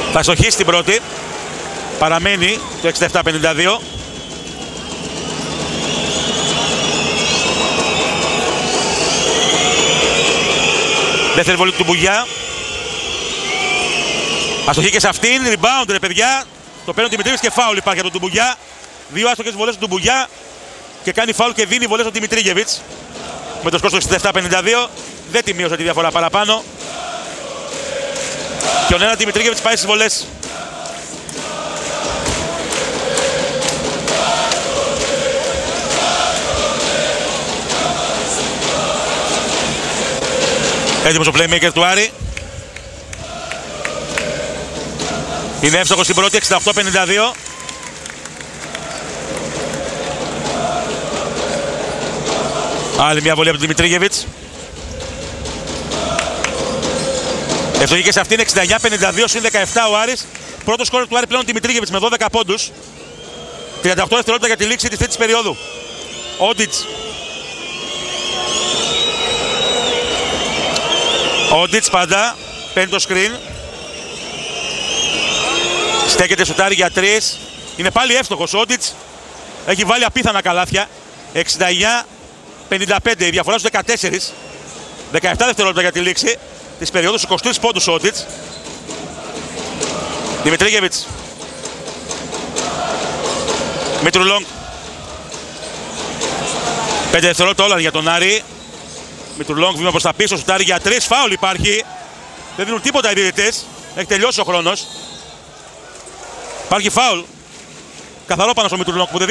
Θα στοχίσει την πρώτη. Παραμένει το 67-52. Δεύτερη βολή του Μπουγιά. Αστοχή και σε αυτήν. Rebound ρε παιδιά. Το παίρνει ο Δημητρίγεβιτς και φάουλ υπάρχει από τον Μπουγιά. Δύο άστοχες βολές του Μπουγιά. Και κάνει φάουλ και δίνει βολές στον Δημητρίγεβιτς. Με το σκορ στο 67-52. Δεν τη μείωσε τη διαφορά παραπάνω. Και ο Νένα Δημητρίγεβιτς πάει στις βολές. Έτοιμος ο playmaker του Άρη. Είναι εύστοχος στην πρώτη, 68-52. Άλλη μια βολή από τον Δημητρίγεβιτς. Ευτοχή και σε αυτήν, 69-52 συν 17 ο Άρης. Πρώτο σκόρερ του Άρη πλέον Δημητρίγεβιτς με 12 πόντους. 38 δευτερόλεπτα για τη λήξη της τρίτης περίοδου. Όντιτς. Όντιτς πάντα, παίρνει το screen. Στέκεται σουτάρει για 3. Είναι πάλι εύστοχος ο Όντιτς. Έχει βάλει απίθανα καλάθια. 69-55, η διαφορά στους 14. 17 δευτερόλεπτα για τη λήξη της περίοδου, 23 πόντους ο Όντιτς. Δημητρίγεβιτς. Μητρουλόγκ. 5 δευτερόλεπτα όλα για τον Άρη. Μητρουλόγκ βήμα προς τα πίσω, σουτάρει για 3. Φάουλ υπάρχει. Δεν δίνουν τίποτα οι διαιτητές. Έχει τελειώσει ο χρόνος. Υπάρχει φάουλ. Καθαρό πάνω στο Μητρουλόγκ που δεν